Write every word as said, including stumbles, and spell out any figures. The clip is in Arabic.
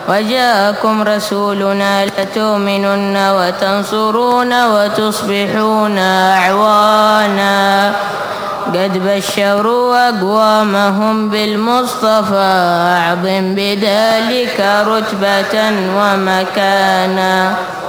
وجاءكم رسولنا لتؤمنن وتنصرون وتصبحون أعوانا قد بشروا أقوامهم بالمصطفى أعظم بذلك رتبة ومكانا.